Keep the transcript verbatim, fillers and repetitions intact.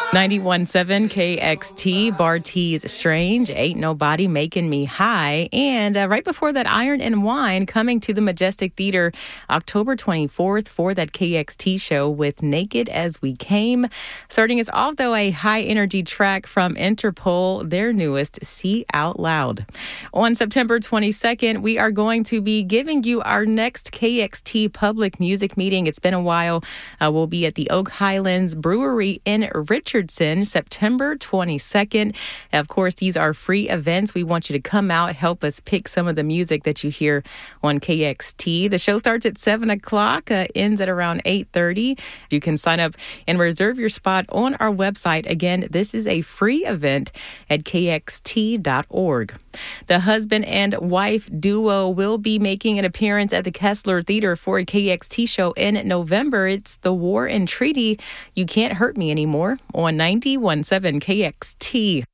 ninety-one point seven K X T, Bartees Strange, Ain't Nobody Making Me High. And uh, right before that, Iron and Wine coming to the Majestic Theater October twenty-fourth for that K X T show with Naked As We Came. Starting us off, though, a high-energy track from Interpol, their newest, See Out Loud. On September twenty-second, we are going to be giving you our next K X T public music meeting. It's been a while. Uh, we'll be at the Oak Highlands Brewery in Richardson, September twenty-second. Of course, these are free events. We want you to come out, help us pick some of the music that you hear on K X T. The show starts at seven o'clock, uh, ends at around eight thirty. You can sign up and reserve your spot on our website. Again, this is a free event at K X T dot org. The husband and wife duo will be making an appearance at the Kessler Theater for a K X T show in November. It's The War and Treaty, You Can't Hurt Me Anymore on ninety-one point seven K X T.